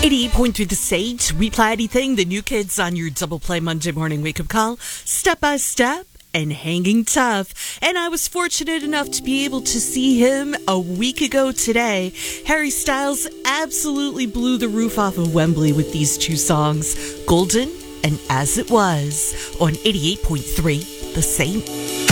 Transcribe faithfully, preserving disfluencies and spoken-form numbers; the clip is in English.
eighty-eight point three The Sage, We Play Anything, the New Kids on your Double Play Monday morning wake-up call, Step by Step, and Hanging Tough. And I was fortunate enough to be able to see him a week ago today. Harry Styles absolutely blew the roof off of Wembley with these two songs, Golden and As It Was, on eighty-eight point three The Sage.